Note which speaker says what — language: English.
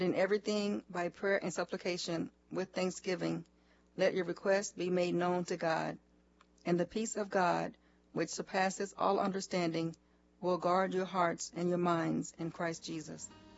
Speaker 1: In everything, by prayer and supplication, with thanksgiving, let your requests be made known to God. And the peace of God, which surpasses all understanding, will guard your hearts and your minds in Christ Jesus.